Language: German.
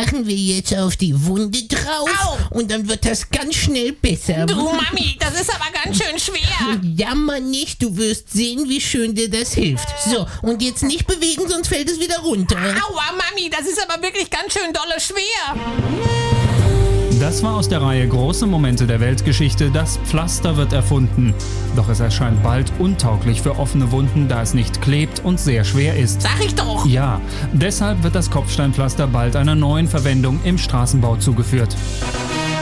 machen wir jetzt auf die Wunde drauf. Au. Und dann wird das ganz schnell besser. Du, Mami, das ist aber ganz schön schwer. Jammer nicht, du wirst sehen, wie schön dir das hilft. So, und jetzt nicht bewegen, sonst fällt es wieder runter. Aua, Mami, das ist aber wirklich ganz schön dolle schwer. Das war aus der Reihe Große Momente der Weltgeschichte. Das Pflaster wird erfunden. Doch es erscheint bald untauglich für offene Wunden, da es nicht klebt und sehr schwer ist. Sag ich doch. Ja, deshalb wird das Kopfsteinpflaster bald einer neuen Verwendung im Straßenbau zugeführt.